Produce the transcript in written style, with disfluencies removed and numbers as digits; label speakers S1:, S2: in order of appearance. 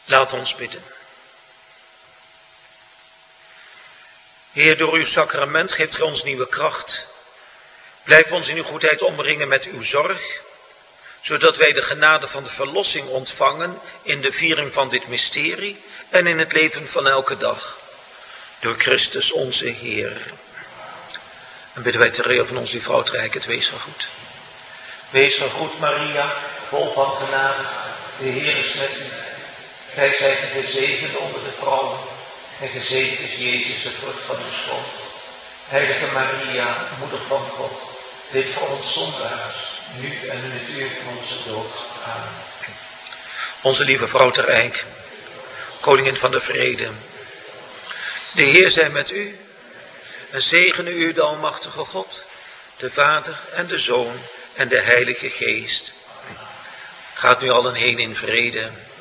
S1: Laat ons bidden. Heer, door uw sacrament geeft gij ons nieuwe kracht. Blijf ons in uw goedheid omringen met uw zorg, zodat wij de genade van de verlossing ontvangen in de viering van dit mysterie en in het leven van elke dag. Door Christus onze Heer. En bidden wij ter eer van ons, die vrouw te rijk, het wees gegroet. Wees gegroet, Maria, vol van genade, de Heer is met u. Gij zijt gezegend onder de vrouwen, en gezegend is Jezus, de vrucht van uw schoot. Heilige Maria, moeder van God, bid voor ons zondaars, nu en in het uur van onze dood. Amen. Onze lieve vrouw ter Eijk, koningin van de vrede. De Heer zij met u, en zegene u de almachtige God, de Vader en de Zoon en de Heilige Geest. Gaat nu allen heen in vrede.